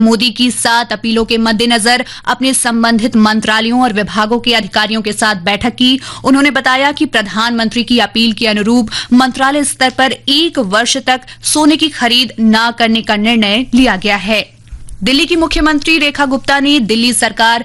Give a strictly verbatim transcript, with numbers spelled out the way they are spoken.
मोदी की सात अपीलों के मद्देनजर अपने संबंधित मंत्रालयों और विभागों के अधिकारियों के साथ बैठक की। उन्होंने बताया कि प्रधानमंत्री की अपील के अनुरूप मंत्रालय स्तर पर एक वर्ष तक सोने की खरीद न करने का निर्णय लिया गया है। दिल्ली की मुख्यमंत्री रेखा गुप्ता ने दिल्ली सरकार